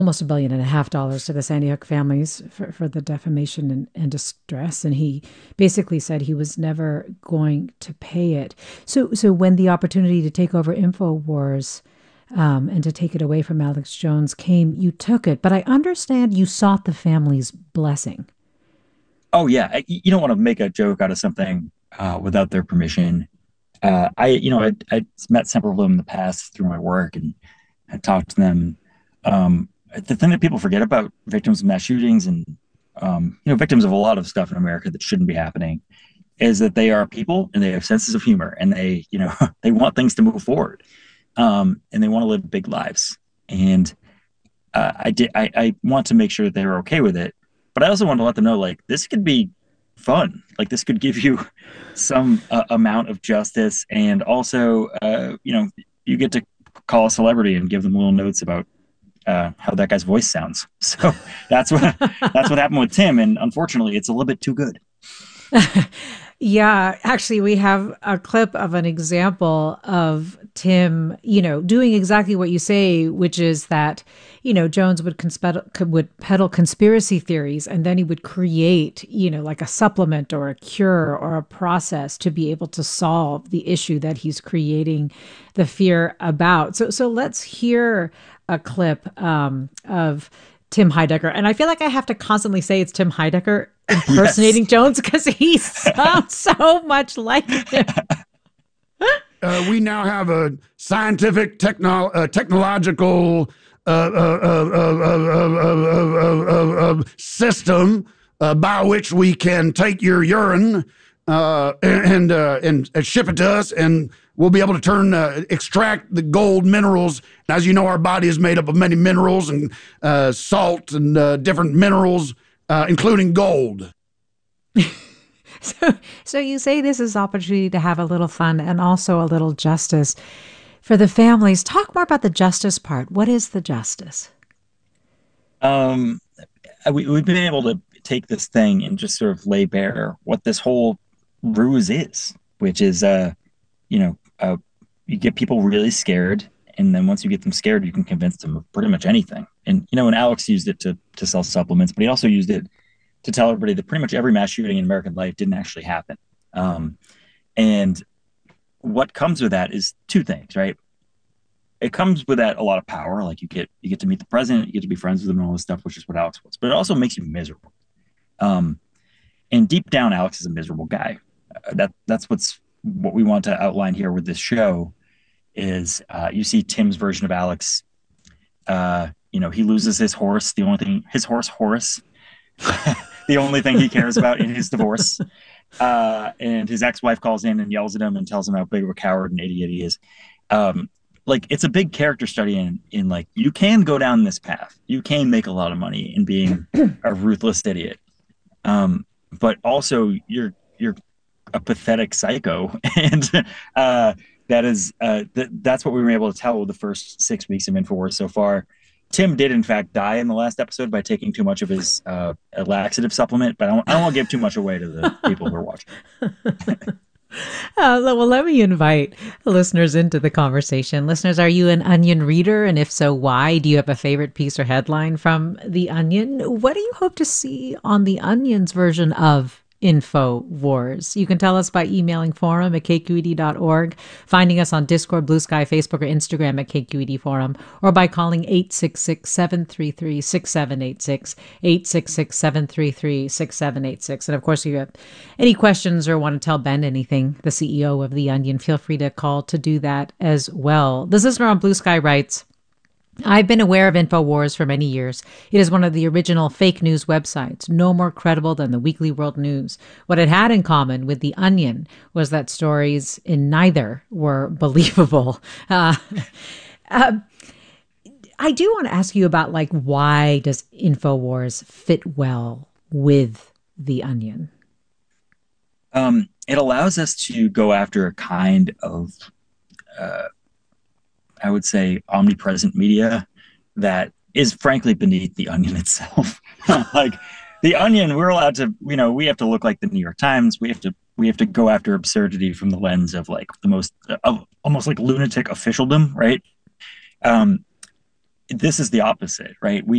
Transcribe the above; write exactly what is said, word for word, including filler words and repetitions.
almost a billion and a half dollars to the Sandy Hook families for, for the defamation and, and distress. And he basically said he was never going to pay it. So, so when the opportunity to take over InfoWars um, and to take it away from Alex Jones came, you took it. But I understand you sought the family's blessing. Oh yeah, I, you don't want to make a joke out of something uh, without their permission. Uh, I, you know, I, I met several of them in the past through my work, and I talked to them. Um, the thing that people forget about victims of mass shootings and um, you know, victims of a lot of stuff in America that shouldn't be happening is that they are people and they have senses of humor, and they, you know, they want things to move forward, um, and they want to live big lives. And uh, I did. I, I want to make sure that they're okay with it, but I also want to let them know, like, this could be fun. Like, this could give you some uh, amount of justice, and also, uh, you know, you get to call a celebrity and give them little notes about uh, how that guy's voice sounds. So that's what that's what happened with Tim, and unfortunately, it's a little bit too good. Yeah, actually, we have a clip of an example of Tim, you know, doing exactly what you say, which is that, you know, Jones would conspe- would peddle conspiracy theories, and then he would create, you know, like a supplement or a cure or a process to be able to solve the issue that he's creating the fear about. So, so let's hear a clip um, of Tim Heidecker. And I feel like I have to constantly say it's Tim Heidecker impersonating Yes. Jones because he sounds so much like him. Uh, we now have a scientific, techno- uh, technological uh, uh, uh, uh, uh, uh, uh, system uh, by which we can take your urine uh, and, uh, and and ship it to us, and we'll be able to turn uh, extract the gold minerals. And as you know, our body is made up of many minerals and uh, salt and uh, different minerals, uh, including gold. So, so you say this is opportunity to have a little fun and also a little justice for the families. Talk more about the justice part. What is the justice? Um, we, we've been able to take this thing and just sort of lay bare what this whole ruse is, which is, uh, you know, uh, you get people really scared, and then once you get them scared, you can convince them of pretty much anything. And you know, and Alex used it to to sell supplements, but he also used it to tell everybody that pretty much every mass shooting in American life didn't actually happen. Um, and what comes with that is two things, right? It comes with that a lot of power, like you get you get to meet the president, you get to be friends with him, and all this stuff, which is what Alex was. But it also makes you miserable. Um, and deep down, Alex is a miserable guy. Uh, that that's what's what we want to outline here with this show is uh, you see Tim's version of Alex. Uh, you know, he loses his horse. The only thing, his horse Horace, the only thing he cares about in his divorce. Uh, and his ex-wife calls in and yells at him and tells him how big of a coward and idiot he is. Um, like, it's a big character study in, in like, you can go down this path. You can make a lot of money in being a ruthless idiot. Um, but also you're, you're a pathetic psycho. And, uh, that is, uh, th- that's what we were able to tell with the first six weeks of InfoWars so far. Tim did, in fact, die in the last episode by taking too much of his uh, laxative supplement, but I don't, I don't want to give too much away to the people who are watching. Uh, well, let me invite the listeners into the conversation. Listeners, are you an Onion reader? And if so, why? Do you have a favorite piece or headline from The Onion? What do you hope to see on The Onion's version of InfoWars? You can tell us by emailing forum at k q e d dot org, finding us on Discord, Blue Sky, Facebook, or Instagram at K Q E D Forum, or by calling eight six six, seven three three, six seven eight six, eight six six, seven three three, six seven eight six. And of course, if you have any questions or want to tell Ben anything, the C E O of The Onion, feel free to call to do that as well. This listener on Blue Sky writes, I've been aware of InfoWars for many years. It is one of the original fake news websites, no more credible than the Weekly World News. What it had in common with The Onion was that stories in neither were believable. Uh, uh, I do want to ask you about, like, why does InfoWars fit well with The Onion? Um, it allows us to go after a kind of, uh, I would say, omnipresent media that is frankly beneath The Onion itself. Like, The Onion, we're allowed to, you know, we have to look like the New York Times. We have to, we have to go after absurdity from the lens of, like, the most, of almost like lunatic officialdom, right? Um, this is the opposite, right? We